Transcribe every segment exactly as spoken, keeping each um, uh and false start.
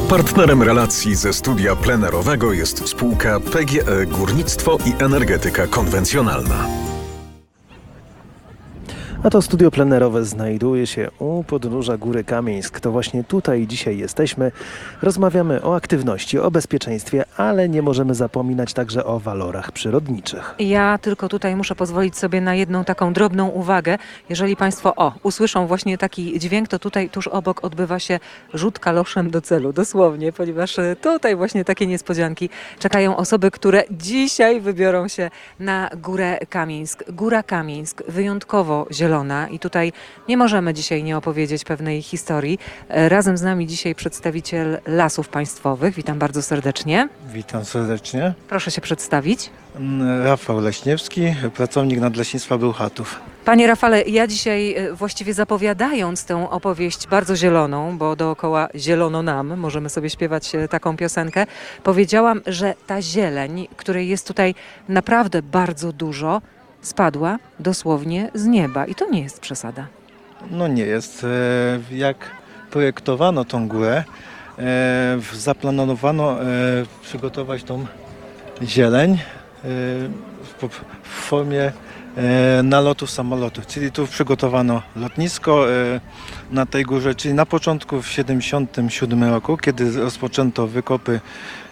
Partnerem relacji ze studia plenerowego jest spółka P G E Górnictwo i Energetyka Konwencjonalna. A to studio plenerowe znajduje się u podnóża Góry Kamieńsk. To właśnie tutaj dzisiaj jesteśmy. Rozmawiamy o aktywności, o bezpieczeństwie, ale nie możemy zapominać także o walorach przyrodniczych. Ja tylko tutaj muszę pozwolić sobie na jedną taką drobną uwagę. Jeżeli Państwo o, usłyszą właśnie taki dźwięk, to tutaj tuż obok odbywa się rzut kaloszem do celu, dosłownie, ponieważ tutaj właśnie takie niespodzianki czekają osoby, które dzisiaj wybiorą się na Górę Kamieńsk. Góra Kamieńsk wyjątkowo zielona i tutaj nie możemy dzisiaj nie opowiedzieć pewnej historii. Razem z nami dzisiaj przedstawiciel Lasów Państwowych. Witam bardzo serdecznie. Witam serdecznie. Proszę się przedstawić. Rafał Leśniewski, pracownik Nadleśnictwa Bełchatów. Panie Rafale, ja dzisiaj właściwie zapowiadając tę opowieść bardzo zieloną, bo dookoła zielono nam, możemy sobie śpiewać taką piosenkę, powiedziałam, że ta zieleń, której jest tutaj naprawdę bardzo dużo, spadła dosłownie z nieba i to nie jest przesada. No nie jest. Jak projektowano tą górę, zaplanowano przygotować tą zieleń w formie nalotu samolotów, czyli tu przygotowano lotnisko na tej górze, czyli na początku w tysiąc dziewięćset siedemdziesiątym siódmym roku, kiedy rozpoczęto wykopy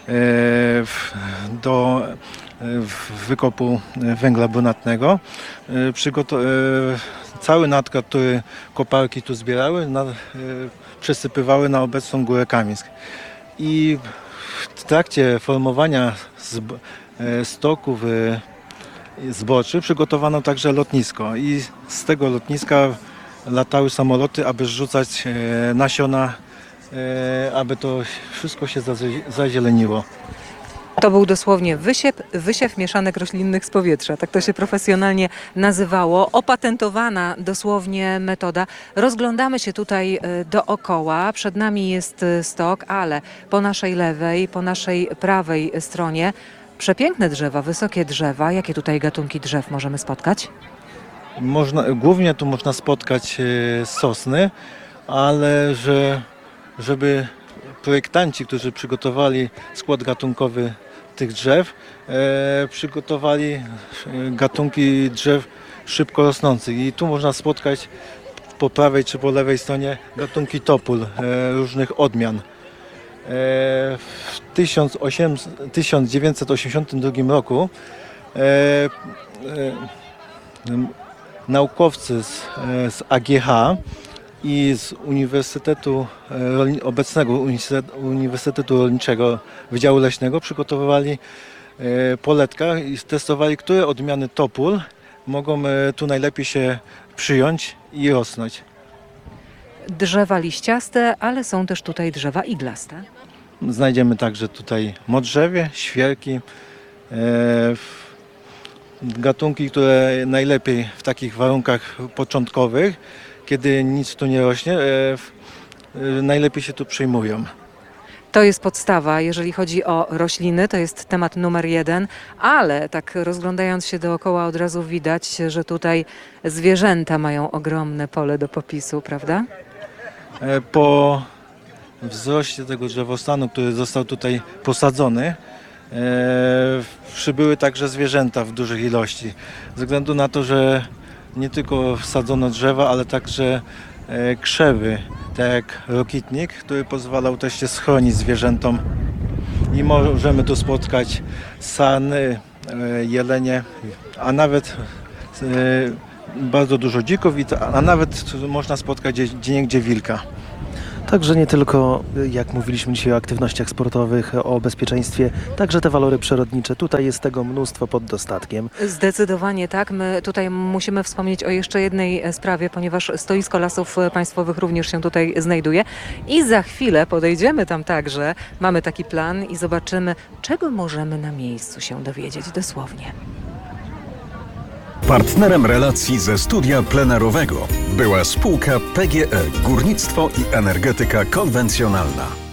do wykopu węgla brunatnego. Przygoto- cały nadkład, który koparki tu zbierały, na, przesypywały na obecną Górę Kamieńsk. I w trakcie formowania zb- stoków zboczy przygotowano także lotnisko i z tego lotniska latały samoloty, aby zrzucać nasiona, aby to wszystko się zazieleniło. To był dosłownie wysiew, wysiew mieszanek roślinnych z powietrza. Tak to się profesjonalnie nazywało. Opatentowana dosłownie metoda. Rozglądamy się tutaj dookoła. Przed nami jest stok, ale po naszej lewej, po naszej prawej stronie przepiękne drzewa, wysokie drzewa. Jakie tutaj gatunki drzew możemy spotkać? Można, głównie tu można spotkać sosny, ale że, żeby projektanci, którzy przygotowali skład gatunkowy tych drzew, e, przygotowali gatunki drzew szybko rosnących i tu można spotkać po prawej czy po lewej stronie gatunki topól e, różnych odmian. E, w tysiąc dziewięćset osiemdziesiątym drugim roku e, e, naukowcy z, z A G H i z Uniwersytetu obecnego Uniwersytetu Rolniczego Wydziału Leśnego przygotowywali poletka i testowali, które odmiany topól mogą tu najlepiej się przyjąć i rosnąć. Drzewa liściaste, ale są też tutaj drzewa iglaste. Znajdziemy także tutaj modrzewie, świerki, gatunki, które najlepiej w takich warunkach początkowych, kiedy nic tu nie rośnie, najlepiej się tu przyjmują. To jest podstawa, jeżeli chodzi o rośliny, to jest temat numer jeden, ale tak rozglądając się dookoła od razu widać, że tutaj zwierzęta mają ogromne pole do popisu, prawda? Po wzroście tego drzewostanu, który został tutaj posadzony, przybyły także zwierzęta w dużych ilości. Ze względu na to, że nie tylko wsadzono drzewa, ale także krzewy, tak jak rokitnik, który pozwalał też się schronić zwierzętom. I możemy tu spotkać sarny, jelenie, a nawet bardzo dużo dzików, a nawet można spotkać gdzieniegdzie wilka. Także nie tylko, jak mówiliśmy dzisiaj o aktywnościach sportowych, o bezpieczeństwie, także te walory przyrodnicze. Tutaj jest tego mnóstwo pod dostatkiem. Zdecydowanie tak. My tutaj musimy wspomnieć o jeszcze jednej sprawie, ponieważ stoisko Lasów Państwowych również się tutaj znajduje. I za chwilę podejdziemy tam także. Mamy taki plan i zobaczymy, czego możemy na miejscu się dowiedzieć dosłownie. Partnerem relacji ze studia plenerowego była spółka P G E Górnictwo i Energetyka Konwencjonalna.